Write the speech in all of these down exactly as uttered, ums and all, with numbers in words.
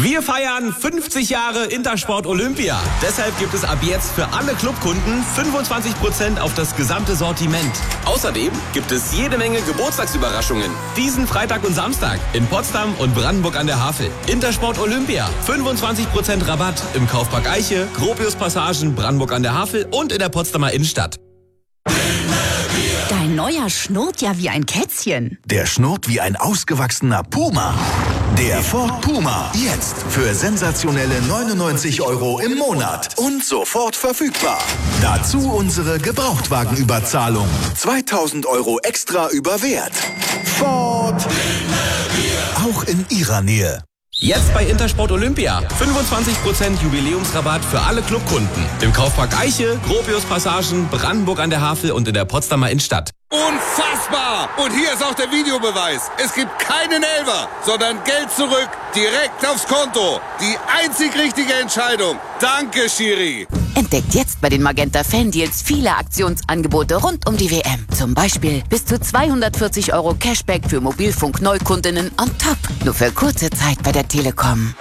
Wir feiern fünfzig Jahre Intersport Olympia. Deshalb gibt es ab jetzt für alle Clubkunden fünfundzwanzig Prozent auf das gesamte Sortiment. Außerdem gibt es jede Menge Geburtstagsüberraschungen. Diesen Freitag und Samstag in Potsdam und Brandenburg an der Havel. Intersport Olympia. fünfundzwanzig Prozent Rabatt im Kaufpark Eiche, Gropius-Passagen, Brandenburg an der Havel und in der Potsdamer Innenstadt. Dein neuer schnurrt ja wie ein Kätzchen. Der schnurrt wie ein ausgewachsener Puma. Der Ford Puma. Jetzt für sensationelle neunundneunzig Euro im Monat. Und sofort verfügbar. Dazu unsere Gebrauchtwagenüberzahlung. zweitausend Euro extra über Wert. Ford. Auch in Ihrer Nähe. Jetzt bei Intersport Olympia. fünfundzwanzig Prozent Jubiläumsrabatt für alle Clubkunden. Im Kaufpark Eiche, Gropius-Passagen, Brandenburg an der Havel und in der Potsdamer Innenstadt. Unfassbar! Und hier ist auch der Videobeweis. Es gibt keinen Elfer, sondern Geld zurück, direkt aufs Konto. Die einzig richtige Entscheidung. Danke, Schiri. Entdeckt jetzt bei den Magenta Fan-Deals viele Aktionsangebote rund um die W M. Zum Beispiel bis zu zweihundertvierzig Euro Cashback für Mobilfunk-Neukundinnen on top. Nur für kurze Zeit bei der Telekom.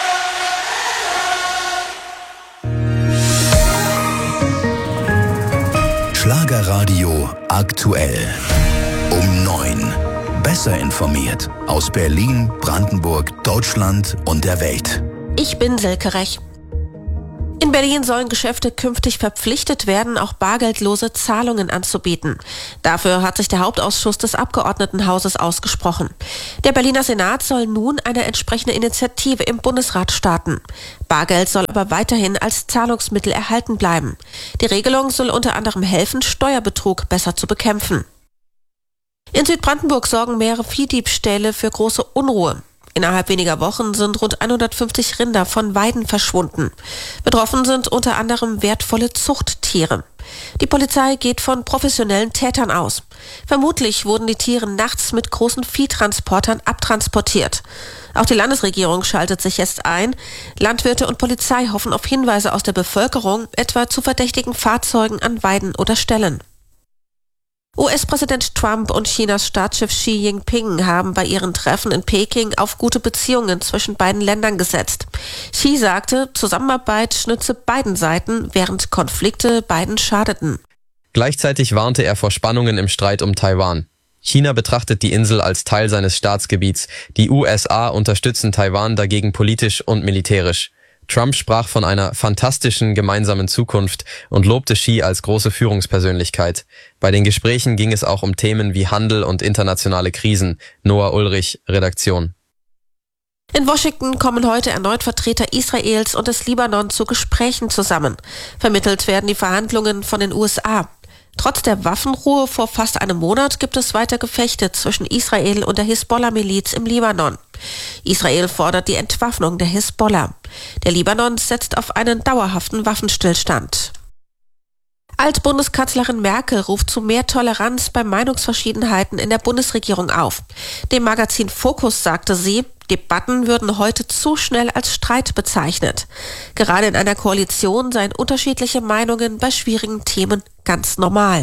Schlagerradio aktuell. Um neun. Besser informiert. Aus Berlin, Brandenburg, Deutschland und der Welt. Ich bin Silke Rech. In Berlin sollen Geschäfte künftig verpflichtet werden, auch bargeldlose Zahlungen anzubieten. Dafür hat sich der Hauptausschuss des Abgeordnetenhauses ausgesprochen. Der Berliner Senat soll nun eine entsprechende Initiative im Bundesrat starten. Bargeld soll aber weiterhin als Zahlungsmittel erhalten bleiben. Die Regelung soll unter anderem helfen, Steuerbetrug besser zu bekämpfen. In Südbrandenburg sorgen mehrere Viehdiebstähle für große Unruhe. Innerhalb weniger Wochen sind rund hundertfünfzig Rinder von Weiden verschwunden. Betroffen sind unter anderem wertvolle Zuchttiere. Die Polizei geht von professionellen Tätern aus. Vermutlich wurden die Tiere nachts mit großen Viehtransportern abtransportiert. Auch die Landesregierung schaltet sich jetzt ein. Landwirte und Polizei hoffen auf Hinweise aus der Bevölkerung, etwa zu verdächtigen Fahrzeugen an Weiden oder Ställen. U S-Präsident Trump und Chinas Staatschef Xi Jinping haben bei ihren Treffen in Peking auf gute Beziehungen zwischen beiden Ländern gesetzt. Xi sagte, Zusammenarbeit nütze beiden Seiten, während Konflikte beiden schadeten. Gleichzeitig warnte er vor Spannungen im Streit um Taiwan. China betrachtet die Insel als Teil seines Staatsgebiets. Die U S A unterstützen Taiwan dagegen politisch und militärisch. Trump sprach von einer fantastischen gemeinsamen Zukunft und lobte Xi als große Führungspersönlichkeit. Bei den Gesprächen ging es auch um Themen wie Handel und internationale Krisen. Noah Ulrich, Redaktion. In Washington kommen heute erneut Vertreter Israels und des Libanon zu Gesprächen zusammen. Vermittelt werden die Verhandlungen von den U S A. Trotz der Waffenruhe vor fast einem Monat gibt es weiter Gefechte zwischen Israel und der Hisbollah-Miliz im Libanon. Israel fordert die Entwaffnung der Hisbollah. Der Libanon setzt auf einen dauerhaften Waffenstillstand. Altbundeskanzlerin Merkel ruft zu mehr Toleranz bei Meinungsverschiedenheiten in der Bundesregierung auf. Dem Magazin Focus sagte sie, Debatten würden heute zu schnell als Streit bezeichnet. Gerade in einer Koalition seien unterschiedliche Meinungen bei schwierigen Themen ganz normal.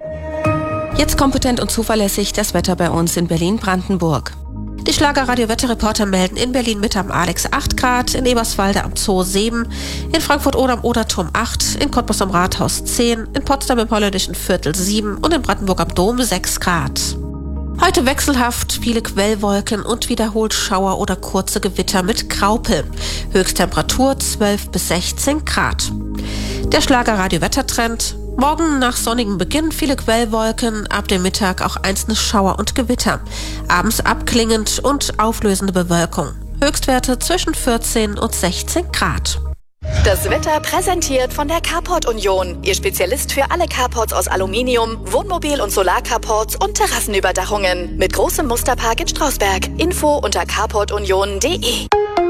Jetzt kompetent und zuverlässig das Wetter bei uns in Berlin-Brandenburg. Die Schlagerradio-Wetterreporter melden in Berlin-Mitte am Alex acht Grad, in Eberswalde am Zoo sieben, in Frankfurt-Oder am Oderturm acht, in Cottbus am Rathaus zehn, in Potsdam im holländischen Viertel sieben und in Brandenburg am Dom sechs Grad. Heute wechselhaft, viele Quellwolken und wiederholt Schauer oder kurze Gewitter mit Graupel. Höchsttemperatur zwölf bis sechzehn Grad. Der Schlagerradio-Wettertrend. Morgen nach sonnigem Beginn viele Quellwolken, ab dem Mittag auch einzelne Schauer und Gewitter. Abends abklingend und auflösende Bewölkung. Höchstwerte zwischen vierzehn und sechzehn Grad. Das Wetter präsentiert von der Carport Union. Ihr Spezialist für alle Carports aus Aluminium, Wohnmobil- und Solarcarports und Terrassenüberdachungen. Mit großem Musterpark in Strausberg. Info unter carport union punkt de.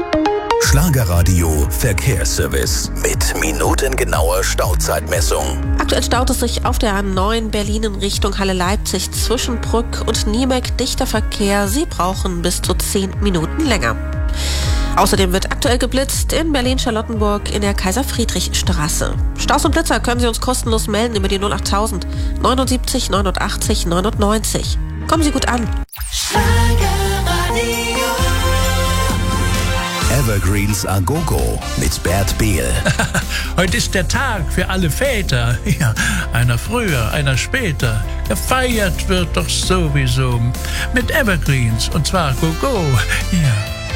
Schlagerradio Verkehrsservice mit minutengenauer Stauzeitmessung. Aktuell staut es sich auf der A neun Berlin in Richtung Halle-Leipzig zwischen Brück und Niemek dichter Verkehr. Sie brauchen bis zu zehn Minuten länger. Außerdem wird aktuell geblitzt in Berlin-Charlottenburg in der Kaiser-Friedrich-Straße. Staus und Blitzer können Sie uns kostenlos melden über die null acht null null neunundsiebzig neunundachtzig neunundneunzig. Kommen Sie gut an. Ever Evergreens a Go-Go mit Bert Behl. Heute ist der Tag für alle Väter. Ja, einer früher, einer später. Gefeiert wird doch sowieso mit Evergreens und zwar Go-Go. Ja.